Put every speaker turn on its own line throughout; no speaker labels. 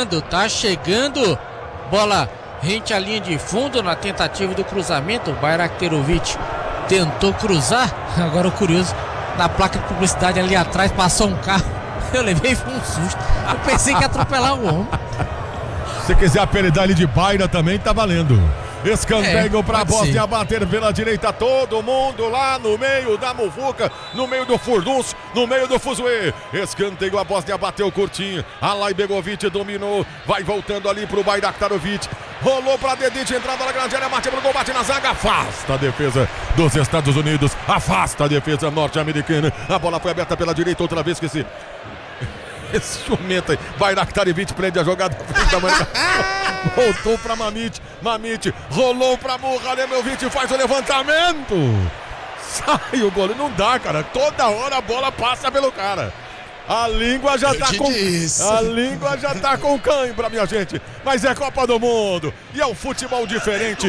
chegando. Bola rente à linha de fundo na tentativa do cruzamento. O Bayraktarovic tentou cruzar. Agora o curioso, na placa de publicidade ali atrás passou um carro. Eu levei um susto. Eu pensei que ia atropelar o homem.
Se quiser apelidar ele de Baira também, tá valendo. Escanteio pra Bósnia bater pela direita, todo mundo lá no meio da muvuca, no meio do furdunço, no meio do fuzuê. Escanteio, a Bósnia bateu curtinho, Alay Begovic dominou, vai voltando ali pro Bayraktarovic, rolou pra Dedic, entrada na grande área, bate pro gol, bate na zaga, afasta a defesa dos Estados Unidos, afasta a defesa norte-americana, a bola foi aberta pela direita outra vez que esse jumento aí, Bayraktarovic prende a jogada voltou pra Mamić, rolou pra Muharemovic, faz o levantamento, sai o gol, não dá, cara, toda hora a bola passa pelo cara. A língua já tá com cãibra, minha gente. Mas é Copa do Mundo e é um futebol diferente.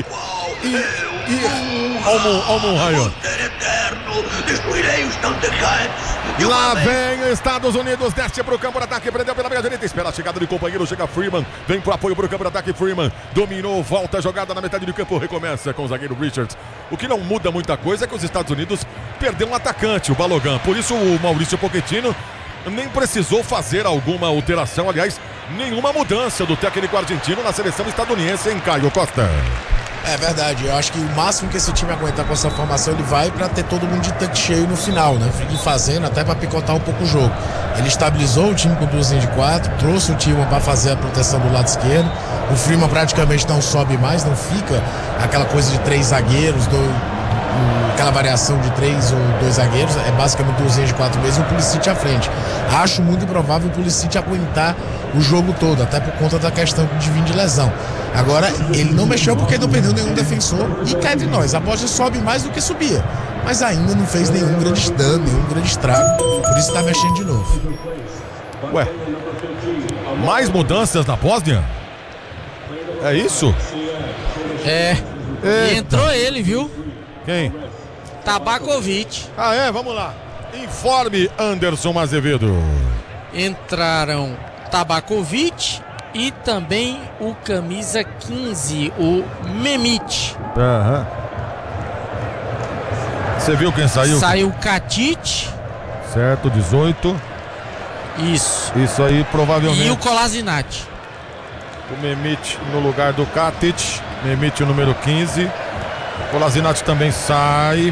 Lá vem Estados Unidos, desce pro campo de ataque, prendeu pela meia direita, espera a chegada do companheiro, chega Freeman, vem pro apoio pro campo de ataque, Freeman dominou, volta a jogada na metade do campo, recomeça com o zagueiro Richards. O que não muda muita coisa é que os Estados Unidos perdeu um atacante, o Balogun, por isso o Maurício Pochettino nem precisou fazer alguma alteração, aliás, nenhuma mudança do técnico argentino na seleção estadunidense, em Caio Costa.
É verdade, eu acho que o máximo que esse time aguentar com essa formação, ele vai pra ter todo mundo de tanque cheio no final, né? Ir fazendo até pra picotar um pouco o jogo. Ele estabilizou o time com duas linhas de 4, trouxe o time pra fazer a proteção do lado esquerdo. O Freeman praticamente não sobe mais, não fica aquela coisa de 3 zagueiros, aquela variação de 3 ou 2 zagueiros, é basicamente 2 linhas de 4 mesmo, e o Pulisic à frente. Acho muito improvável o Pulisic aguentar o jogo todo, até por conta da questão de vir de lesão. Agora, ele não mexeu porque não perdeu nenhum defensor, e cá entre nós, a Bósnia sobe mais do que subia, mas ainda não fez nenhum grande dano, nenhum grande estrago, por isso tá mexendo de novo.
Ué, mais mudanças na Bósnia? É isso?
E entrou ele, viu?
Quem?
Tabakovic.
Ah, é? Vamos lá. Informe Anderson Azevedo.
Entraram Tabakovic e também o camisa 15, o Memić.
Você viu quem saiu?
Saiu Katic.
Certo, 18.
Isso
aí, provavelmente.
E o Kolasinac.
O Memić no lugar do Katic. Memić, o número 15. Kolasinac também sai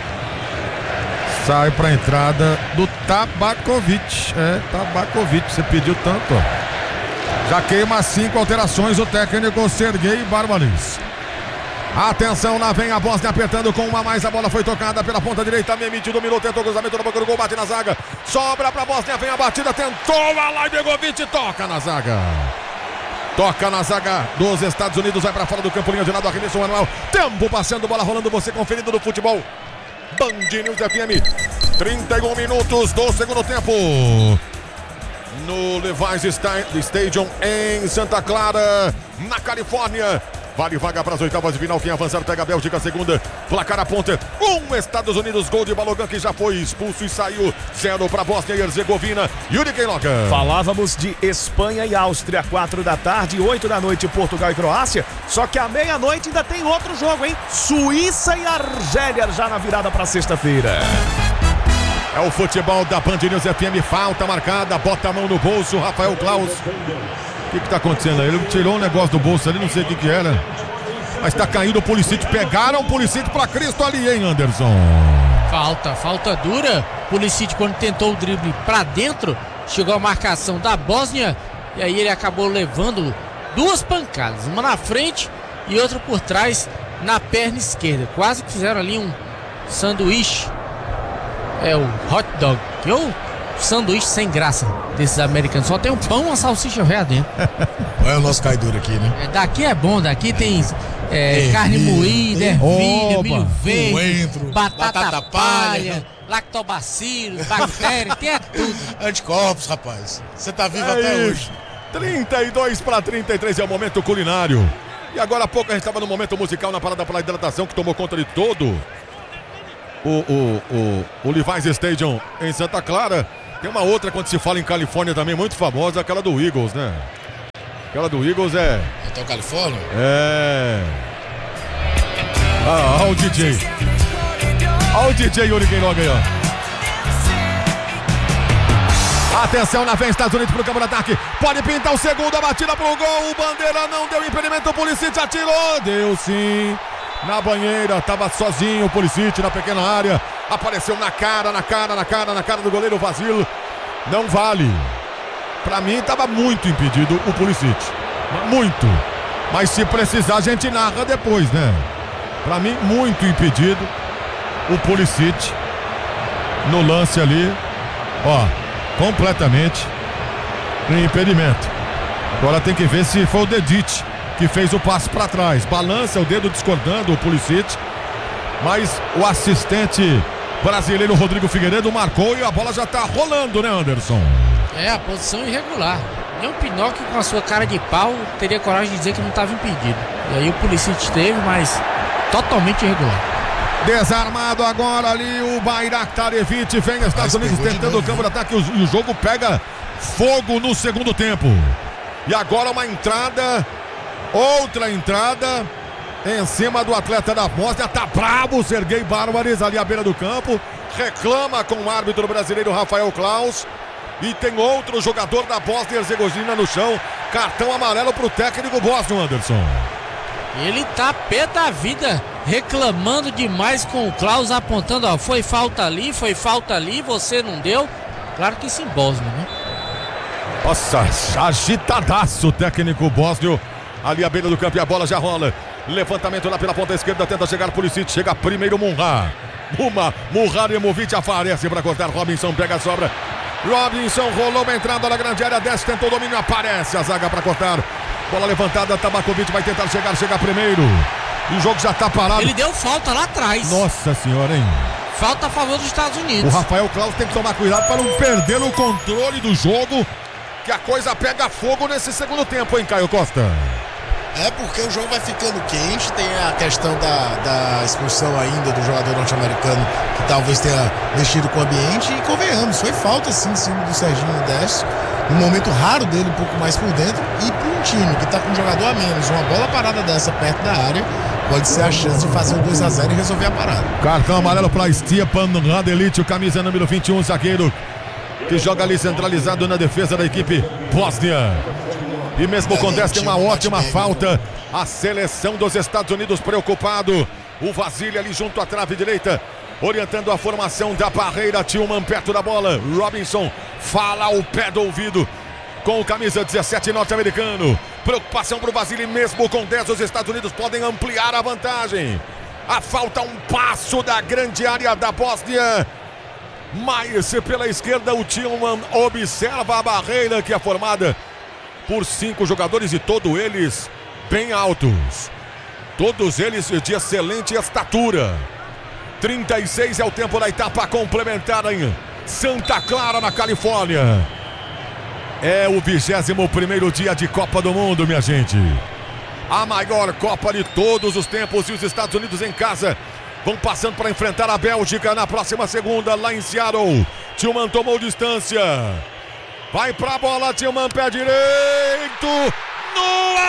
para entrada do Tabakovic. Tabakovic, você pediu tanto, ó. Já queima 5 alterações o técnico Sergei Barbalis. Atenção, lá vem a Bósnia apertando com uma a mais, a bola foi tocada pela ponta direita, Memić dominou, tentou cruzamento na boca do gol, bate na zaga, sobra pra Bósnia, vem a batida, tentou, Alay Begovic, toca na zaga dos Estados Unidos, vai pra fora do campo, linha de lado, arremesso manual, tempo passando, bola rolando, você conferindo no futebol Band News FM, 31 minutos do segundo tempo, no Levi's Stadium em Santa Clara, na Califórnia. Vale vaga para as oitavas de final. Quem avançar pega a Bélgica, segunda. Placar aponta 1 Estados Unidos, gol de Balogun, que já foi expulso e saiu. 0 para Bósnia e Herzegovina. Yuri Queiroga.
Falávamos de Espanha e Áustria, 4 da tarde, 8 da noite, Portugal e Croácia. Só que à meia-noite ainda tem outro jogo, hein? Suíça e Argélia, já na virada para sexta-feira.
É o futebol da Band News FM. Falta marcada, bota a mão no bolso, Rafael Klaus. O que tá acontecendo aí? Ele tirou um negócio do bolso ali, não sei o que era. Mas tá caindo o Pulisic. Pegaram o Pulisic pra Cristo ali, hein, Anderson?
Falta dura. Pulisic, quando tentou o drible pra dentro, chegou a marcação da Bósnia e aí ele acabou levando 2 pancadas, uma na frente e outra por trás na perna esquerda. Quase que fizeram ali um sanduíche. O hot dog. Sanduíche sem graça desses americanos. Só tem um pão e uma salsicha velha dentro.
Olha o nosso caiduro aqui, né?
Daqui é bom, daqui tem carne moída, ervilha, milho verde, batata palha, lactobacilos, bactérias, tem tudo.
Anticorpos, rapaz. Você tá vivo até hoje.
32 para 33 é o momento culinário. E agora há pouco a gente estava no momento musical na parada pela hidratação que tomou conta de todo o Levi's Stadium em Santa Clara. Tem uma outra quando se fala em Califórnia também muito famosa, aquela do Eagles, né? Aquela do Eagles é...
Hotel Califórnia?
É... Ah, olha o DJ. Olha o DJ Yuri Queiroga aí, ó. Atenção, na frente, Estados Unidos pro campo de ataque. Pode pintar o segundo, a batida pro gol. O Bandeira não deu impedimento, o Pulisic atirou. Deu sim. Na banheira, tava sozinho o Pulisic na pequena área. Apareceu na cara do goleiro Vasil. Não vale. Pra mim tava muito impedido o Pulisic. Muito. Mas se precisar a gente narra depois, né? Pra mim muito impedido o Pulisic no lance ali. Ó, completamente em impedimento. Agora tem que ver se foi o Dedić que fez o passe pra trás. Balança o dedo discordando o Pulisic. Mas o assistente brasileiro Rodrigo Figueiredo marcou e a bola já tá rolando, né, Anderson?
É, a posição irregular. Nem o Pinóquio com a sua cara de pau teria coragem de dizer que não estava impedido. E aí o Pulisic teve, mas totalmente irregular.
Desarmado agora ali o Bayraktarevic. Vem os Estados Unidos tentando o campo de ataque e o jogo pega fogo no segundo tempo. E agora uma entrada, outra entrada em cima do atleta da Bósnia. Tá brabo o Sergei Bárbares ali à beira do campo. Reclama com o árbitro brasileiro Rafael Klaus. E tem outro jogador da Bósnia e Herzegovina no chão. Cartão amarelo pro técnico bósnio, Anderson.
Ele tá pé da vida, reclamando demais com o Klaus, apontando, ó, foi falta ali, você não deu. Claro que isso em Bósnia, né?
Nossa, agitadaço o técnico bósnio ali à beira do campo e a bola já rola. Levantamento lá pela ponta esquerda, tenta chegar o Pulisic, chega primeiro Munhar. Muharemovic aparece para cortar, Robinson pega a sobra. Robinson rolou uma entrada na grande área, desce, tentou o domínio, aparece a zaga para cortar. Bola levantada, Tabakovic vai tentar chegar primeiro. E o jogo já tá parado.
Ele deu falta lá atrás.
Nossa senhora, hein?
Falta a favor dos Estados Unidos.
O Rafael Klaus tem que tomar cuidado para não perder o controle do jogo, que a coisa pega fogo nesse segundo tempo, hein, Caio Costa?
É porque o jogo vai ficando quente, tem a questão da expulsão ainda do jogador norte-americano, que talvez tenha mexido com o ambiente, e convenhamos, foi falta sim em cima do Serginho Deste, um momento raro dele, um pouco mais por dentro, e para um time que está com um jogador a menos, uma bola parada dessa perto da área, pode ser a chance de fazer um 2-0 e resolver a parada.
Cartão amarelo para Stjepan Radelic, o camisa número 21, zagueiro, que joga ali centralizado na defesa da equipe bósnia. E mesmo com 10 tem uma ótima falta. A seleção dos Estados Unidos preocupado. O Vasil ali junto à trave direita, orientando a formação da barreira. Tillman perto da bola. Robinson fala ao pé do ouvido com o camisa 17 norte-americano. Preocupação para o Vasil e mesmo com 10 os Estados Unidos podem ampliar a vantagem. A falta um passo da grande área da Bósnia. Mas pela esquerda o Tillman observa a barreira que é formada por 5 jogadores e todos eles bem altos. Todos eles de excelente estatura. 36 é o tempo da etapa complementar em Santa Clara, na Califórnia. É o 21º dia de Copa do Mundo, minha gente. A maior Copa de todos os tempos, e os Estados Unidos em casa vão passando para enfrentar a Bélgica na próxima segunda, lá em Seattle. Tillman tomou distância. Vai pra bola, Tillman, pé direito. No ar!